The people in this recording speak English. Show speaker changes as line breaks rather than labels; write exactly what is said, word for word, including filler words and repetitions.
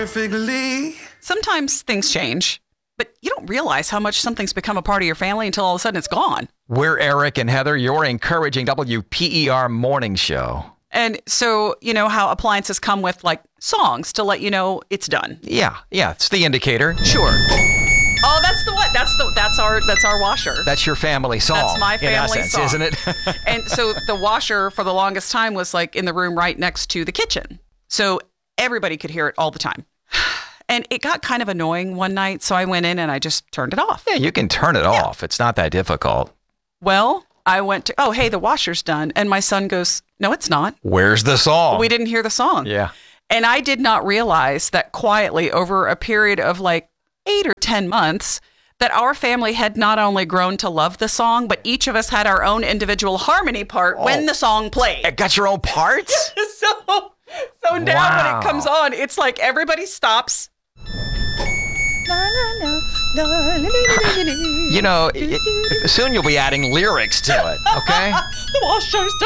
perfectly.
Sometimes things change, but you don't realize how much something's become a part of your family until all of a sudden it's gone.
We're Eric and Heather, your encouraging W P E R morning show.
And so, you know how appliances come with like songs to let you know it's done.
Yeah, yeah, it's the indicator.
Sure. Oh, that's the what? That's the that's our that's our washer.
That's your family song.
That's my family
in essence,
song,
isn't it?
And so the washer for the longest time was like in the room right next to the kitchen. So everybody could hear it all the time. And it got kind of annoying one night, so I went in and I just turned it off.
Yeah, you can turn it
Yeah.
off. It's not that difficult.
Well, I went to, oh, hey, the washer's done. And my son goes, no, it's not.
Where's the song?
We didn't hear the song.
Yeah.
And I did not realize that quietly over a period of like eight or ten months, that our family had not only grown to love the song, but each of us had our own individual harmony part
Oh.
when the song played.
It got your own parts?
so, so now
Wow.
when it comes on, it's like everybody stops.
You know, it, it- soon you'll be adding lyrics to it, okay?
The washer's